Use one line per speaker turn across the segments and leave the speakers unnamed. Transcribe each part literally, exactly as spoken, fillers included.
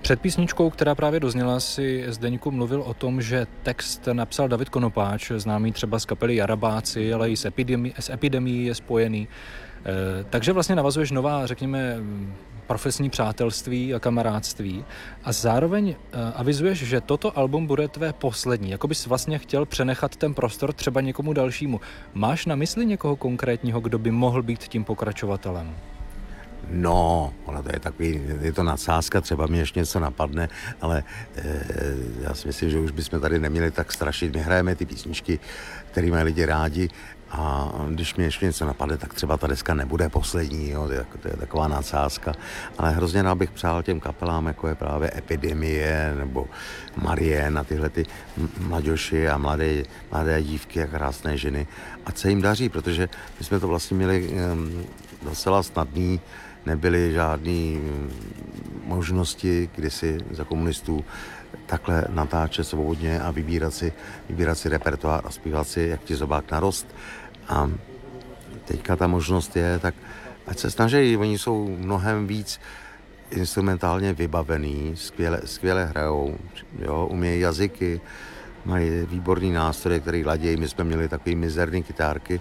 Před písničkou, která právě dozněla, si Zdeňku mluvil o tom, že text napsal David Konopáč, známý třeba z kapely Jarabáci, ale i s, epidemi- s epidemií je spojený. E, takže vlastně navazuješ nová, řekněme, profesní přátelství a kamarádství a zároveň e, avizuješ, že toto album bude tvé poslední, jako bys vlastně chtěl přenechat ten prostor třeba někomu dalšímu. Máš na mysli někoho konkrétního, kdo by mohl být tím pokračovatelem?
No, ono to je takový, je to nadsázka, třeba mi ještě něco napadne, ale e, já si myslím, že už bychom tady neměli tak strašit. My hrajeme ty písničky, které mají lidi rádi, a když mi ještě něco napadne, tak třeba ta deska nebude poslední, jo, to, je, to je taková nadsázka. Ale hrozně rád bych přál těm kapelám, jako je právě Epidemie nebo Marien a tyhle ty mladěši a mladé, mladé dívky a krásné ženy. A co jim daří, protože my jsme to vlastně měli um, docela snadný, nebyly žádné možnosti kdysi za komunistů takhle natáčet svobodně a vybírat si, vybírat si repertoár a zpívat si, jak ti zobák narost. A teďka ta možnost je, tak ať se snaží, oni jsou mnohem víc instrumentálně vybavený, skvěle, skvěle hrajou, jo, umějí jazyky, mají výborný nástroje, který ladějí. My jsme měli takový mizerný kytárky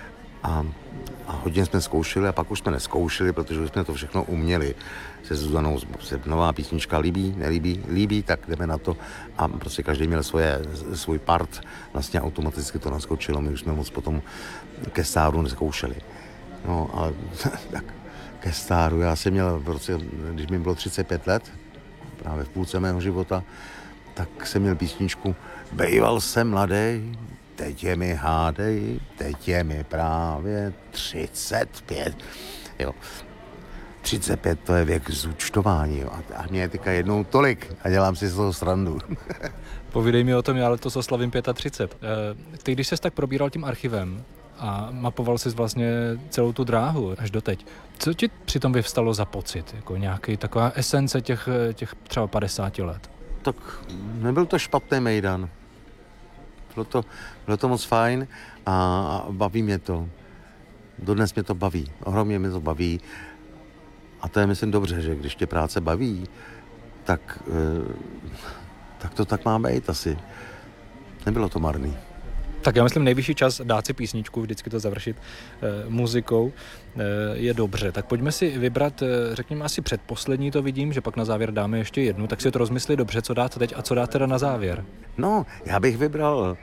a A hodně jsme zkoušeli a pak už jsme neskoušeli, protože už jsme to všechno uměli. Se Zuzanou se nová písnička líbí, nelíbí, líbí, tak jdeme na to. A prostě každý měl svoje, svůj part, vlastně automaticky to naskočilo. My už jsme moc potom ke stáru nezkoušeli. No, ale tak ke stáru, já jsem měl v roce, když mi bylo třicet pět let, právě v půlce mého života, tak jsem měl písničku Bejval jsem mladej, teď je mi hádej, teď je mi právě třicet pět. Jo. třicet pět to je věk zúčtování, jo. A mě je teďka jednou tolik a dělám si z toho srandu.
Povídej mi o tom, já letos oslavím třicet pět. Ty, když ses tak probíral tím archivem a mapoval jsi vlastně celou tu dráhu až doteď, co ti přitom vyvstalo za pocit? Jako nějaký taková esence těch, těch třeba padesáti let?
Tak nebyl to špatný mejdan. Bylo to, bylo to moc fajn a, a baví mě to. Dodnes mě to baví. Ohromně mě to baví. A to je, myslím, dobře, že když tě práce baví, tak, e, tak to tak má být asi. Nebylo to marný.
Tak já myslím, nejvyšší čas dát si písničku, vždycky to završit e, muzikou e, je dobře. Tak pojďme si vybrat, e, řekněme asi předposlední, to vidím, že pak na závěr dáme ještě jednu, tak si to rozmysli dobře, co dát teď a co dát teda na závěr.
No, já bych vybral